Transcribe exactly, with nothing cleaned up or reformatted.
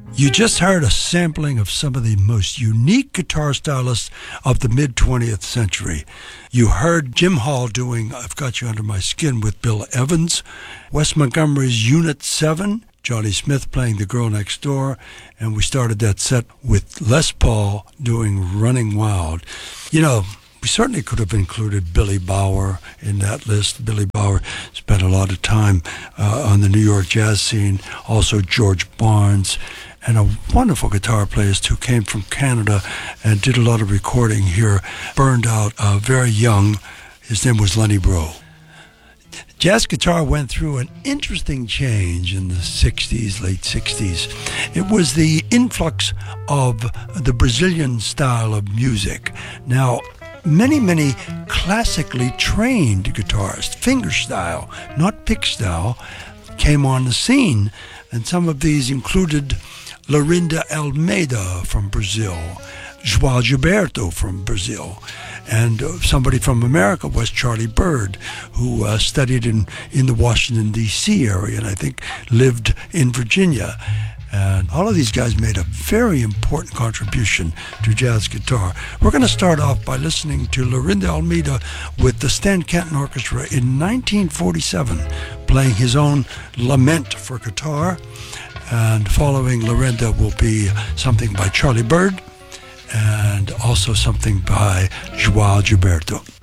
You just heard a sampling of some of the most unique guitar stylists of the mid-twentieth century. You heard Jim Hall doing I've Got You Under My Skin with Bill Evans, Wes Montgomery's Unit seven, Johnny Smith playing The Girl Next Door, and we started that set with Les Paul doing Running Wild. You know, we certainly could have included Billy Bauer in that list. Billy Bauer spent a lot of time uh, on the New York jazz scene. Also George Barnes, and a wonderful guitar player who came from Canada and did a lot of recording here, burned out uh, very young. His name was Lenny Breau. Jazz guitar went through an interesting change in the sixties, late sixties. It was the influx of the Brazilian style of music. Now, many, many classically trained guitarists, fingerstyle, not pick style, came on the scene, and some of these included Lorinda Almeida from Brazil, João Gilberto from Brazil, and uh, somebody from America was Charlie Byrd, who uh, studied in, in the Washington, D C area, and I think lived in Virginia. And all of these guys made a very important contribution to jazz guitar. We're going to start off by listening to Lorinda Almeida with the Stan Kenton Orchestra in nineteen forty-seven, playing his own Lament for guitar. And following Lorinda will be something by Charlie Byrd and also something by João Gilberto.